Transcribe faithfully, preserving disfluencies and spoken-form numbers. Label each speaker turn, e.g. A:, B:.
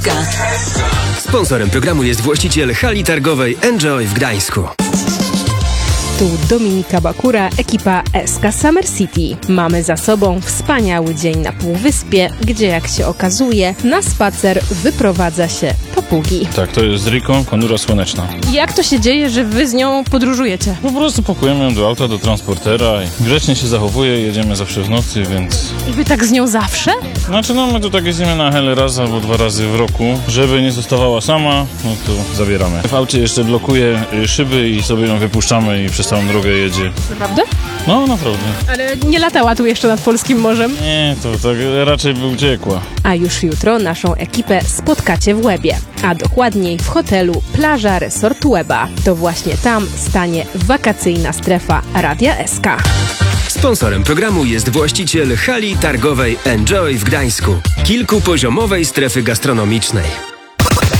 A: Sponsorem programu jest właściciel hali targowej Enjoy w Gdańsku.
B: Tu Dominika Bakura, ekipa S K Summer City. Mamy za sobą wspaniały dzień na Półwyspie, gdzie jak się okazuje, na spacer wyprowadza się papugi.
C: Tak, to jest Rico, ponura słoneczna.
B: Jak to się dzieje, że wy z nią podróżujecie?
C: Po prostu pakujemy ją do auta, do transportera i grzecznie się zachowuje, jedziemy zawsze w nocy, więc...
B: I wy tak z nią zawsze?
C: Znaczy no, my tu tak jeździmy na Hel raz albo dwa razy w roku. Żeby nie zostawała sama, no to zabieramy. W aucie jeszcze blokuje szyby i sobie ją wypuszczamy i przez całą drogę jedzie.
B: Naprawdę?
C: No, naprawdę.
B: Ale nie latała tu jeszcze nad Polskim Morzem.
C: Nie, to tak raczej by uciekła.
B: A już jutro naszą ekipę spotkacie w Łebie, a dokładniej w hotelu Plaża Resort Łeba. To właśnie tam stanie wakacyjna strefa Radia S K.
A: Sponsorem programu jest właściciel hali targowej Enjoy w Gdańsku, kilkupoziomowej strefy gastronomicznej.